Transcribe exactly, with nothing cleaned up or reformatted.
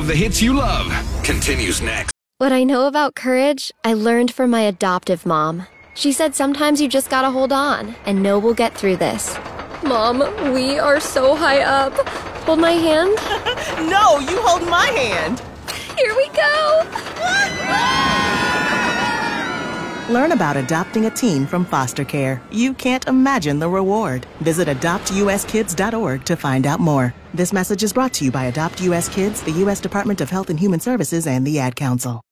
of the hits you love continues next. What I know about courage, I learned from my adoptive mom. She said sometimes you just gotta hold on and know we'll get through this. Mom, we are so high up. Hold my hand. No, you hold my hand. Here we go. Learn about adopting a teen from foster care. You can't imagine the reward. Visit adopt u s kids dot org to find out more. This message is brought to you by Adopt U S Kids, the U S Department of Health and Human Services, and the Ad Council.